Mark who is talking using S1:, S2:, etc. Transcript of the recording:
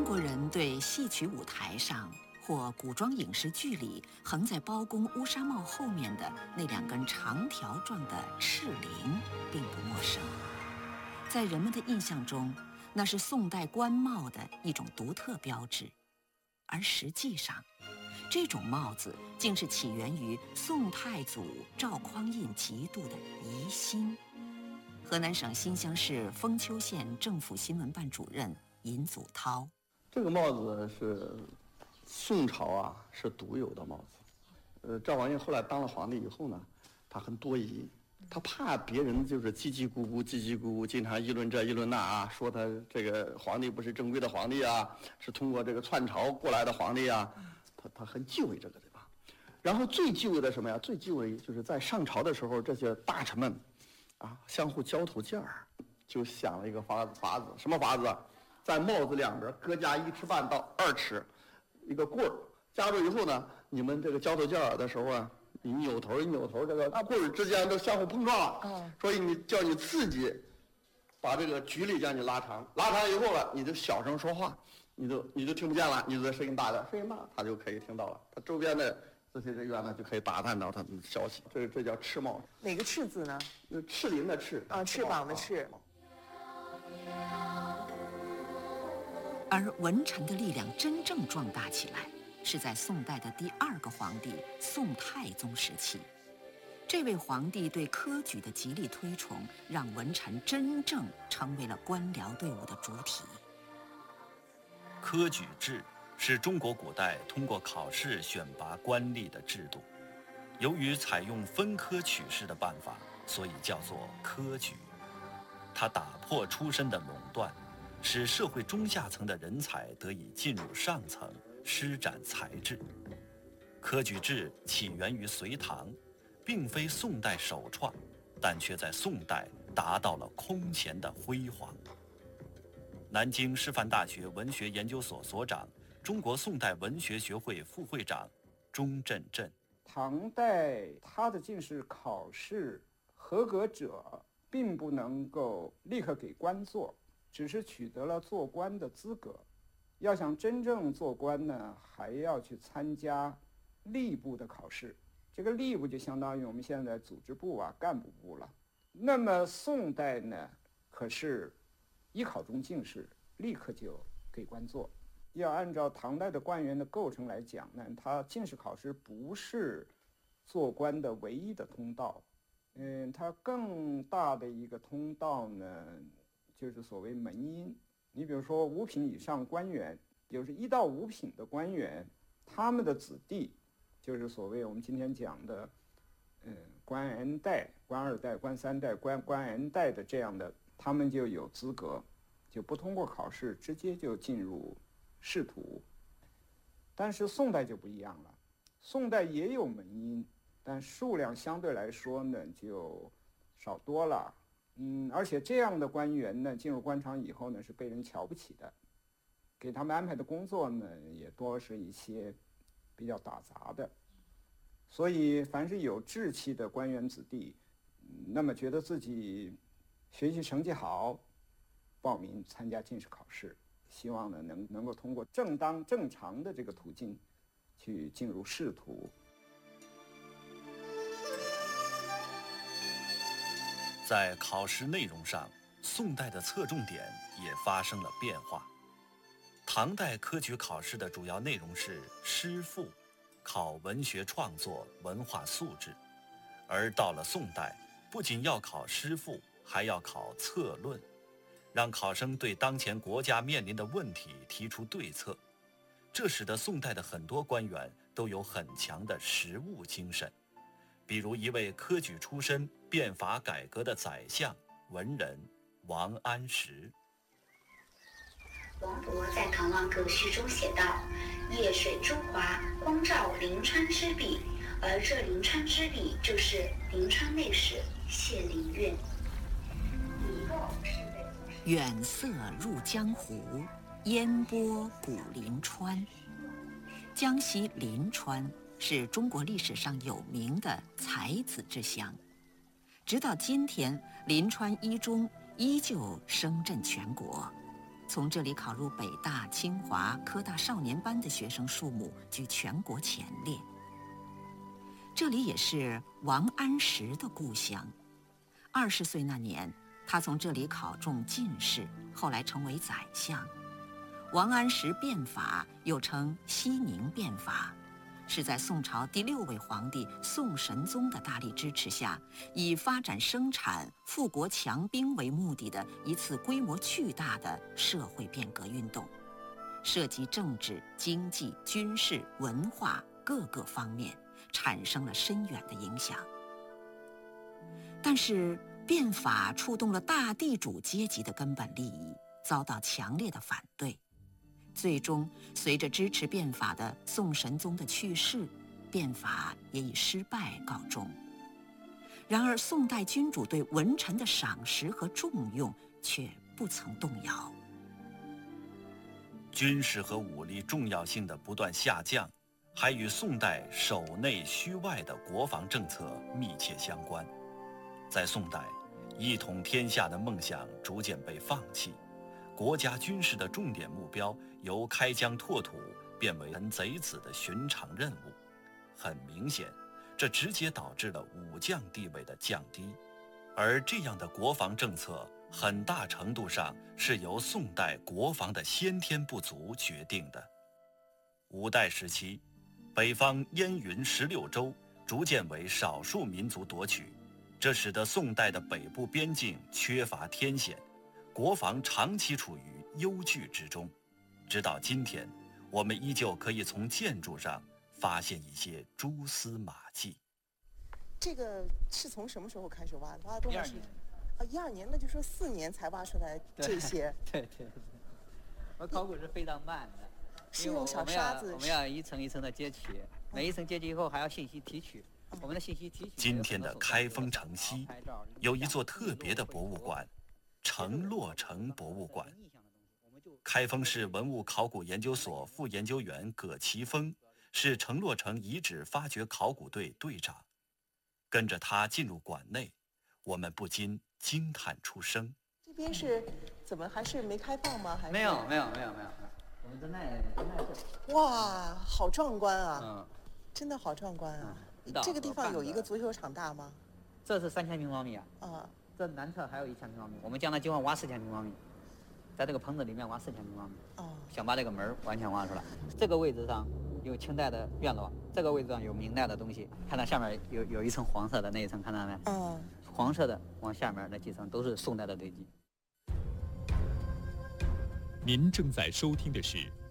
S1: 中国人对戏曲舞台上或古装影视剧里横在包公乌纱帽后面的那2根长条状的赤翎并不陌生。在人们的印象中，那是宋代官帽的一种独特标志，而实际上，这种帽子竟是起源于宋太祖赵匡胤极度的疑心。河南省新乡市封丘县政府新闻办主任尹祖涛：
S2: 这个帽子是宋朝是独有的帽子。赵匡胤后来当了皇帝以后呢，他很多疑，他怕别人就是叽叽咕咕，经常议论这议论那说他这个皇帝不是正规的皇帝是通过这个篡朝过来的皇帝他很忌讳这个，对吧？然后最忌讳的什么呀？最忌讳就是在上朝的时候，这些大臣们相互交头接耳，就想了一个法子，什么法子？在帽子两边各加1尺半到2尺，一个棍儿，夹住以后呢，你们这个交头接耳的时候你扭头一扭头，这个棍儿之间都相互碰撞了。所以你叫你自己把这个距离将你拉长以后了，你就小声说话，你就听不见了，你就声音大点，声音大他就可以听到了，他周边的这些人员呢就可以打探到他们的消息。这叫赤帽。
S3: 哪个赤字呢？
S2: 赤翎的赤
S3: 翅膀的翅。
S1: 而文臣的力量真正壮大起来，是在宋代的第2个皇帝宋太宗时期。这位皇帝对科举的极力推崇，让文臣真正成为了官僚队伍的主体。
S4: 科举制是中国古代通过考试选拔官吏的制度，由于采用分科取士的办法，所以叫做科举。它打破出身的垄断，使社会中下层的人才得以进入上层，施展才智。科举制起源于隋唐，并非宋代首创，但却在宋代达到了空前的辉煌。南京师范大学文学研究所所长、中国宋代文学学会副会长钟振振：
S5: 唐代他的进士考试合格者并不能够立刻给官做，只是取得了做官的资格。要想真正做官呢，还要去参加吏部的考试。这个吏部就相当于我们现在组织部干部部了。那么宋代呢，可是一考中进士，立刻就给官做。要按照唐代的官员的构成来讲呢，他进士考试不是做官的唯一的通道。它更大的一个通道呢，就是所谓门荫。你比如说5品以上官员，就是1到5品的官员，他们的子弟，就是所谓我们今天讲的，官 N 代、官2代、官3代、官 N 代的这样的，他们就有资格，就不通过考试，直接就进入仕途。但是宋代就不一样了，宋代也有门荫，但数量相对来说呢就少多了。而且这样的官员呢，进入官场以后呢，是被人瞧不起的，给他们安排的工作呢，也多是一些比较打杂的。所以凡是有志气的官员子弟，那么觉得自己学习成绩好，报名参加进士考试，希望呢能够通过正当正常的这个途径去进入仕途。
S4: 在考试内容上，宋代的侧重点也发生了变化。唐代科举考试的主要内容是诗赋，考文学创作、文化素质；而到了宋代，不仅要考诗赋，还要考策论，让考生对当前国家面临的问题提出对策。这使得宋代的很多官员都有很强的实务精神。比如一位科举出身、变法改革的宰相文人王安石。
S6: 王勃在《唐王阁序》中写道：“夜水珠华，光照临川之壁。”而这临川之壁就是临川内史谢灵运。
S1: 远色入江湖，烟波古临川。江西临川是中国历史上有名的才子之乡，直到今天，临川一中依旧声震全国。 从这里考入北大、清华、科大少年班的学生数目居全国前列。这里也是王安石的故乡。20岁那年，他从这里考中进士，后来成为宰相。王安石变法又称熙宁变法，是在宋朝第6位皇帝宋神宗的大力支持下，以发展生产、富国强兵为目的的一次规模巨大的社会变革运动，涉及政治、经济、军事、文化各个方面，产生了深远的影响。但是变法触动了大地主阶级的根本利益，遭到强烈的反对。最终，随着支持变法的宋神宗的去世，变法也以失败告终。然而，宋代君主对文臣的赏识和重用却不曾动摇。
S4: 军事和武力重要性的不断下降，还与宋代守内虚外的国防政策密切相关。在宋代，一统天下的梦想逐渐被放弃，国家军事的重点目标由开疆拓土变为贼子的寻常任务。很明显，这直接导致了武将地位的降低，而这样的国防政策很大程度上是由宋代国防的先天不足决定的。五代时期，北方燕云16州逐渐为少数民族夺取，这使得宋代的北部边境缺乏天险，国防长期处于忧惧之中。直到今天，我们依旧可以从建筑上发现一些蛛丝马迹。
S3: 这个是从什么时候开始挖的？挖了多长时间？
S7: 12
S3: 啊，12
S7: 年。
S3: 年，那就说4年才挖出来这些。
S7: 对。我考古是非常慢的，
S3: 是用小沙子。
S7: 我们要一层一层的接取，每一层接取以后还要信息提取。我们的信息提取。
S4: 今天的开封城西有一座特别的博物馆——程洛成博物馆。开封市文物考古研究所副研究员葛其峰是程洛成遗址发掘考古队队长。跟着他进入馆内，我们不禁惊叹出声。
S3: 这边是怎么还是没开放吗？还是
S7: 没有，我们正在这。
S3: 哇，好壮观啊！
S7: 嗯，
S3: 真的好壮观啊！这个地方有一个足球场大吗？
S7: 这是3000平方米啊。
S3: 啊，
S7: 这南侧还有1000平方米，我们将来计划挖4000平方米，在这个棚子里面挖4000平方米。
S3: 哦，
S7: 想把这个门完全挖出来。这个位置上有清代的院落，这个位置上有明代的东西。看到下面有一层黄色的那一层，看到没？
S3: 嗯，
S7: 黄色的往下面那几层都是宋代的堆积。
S8: 您正在收听的是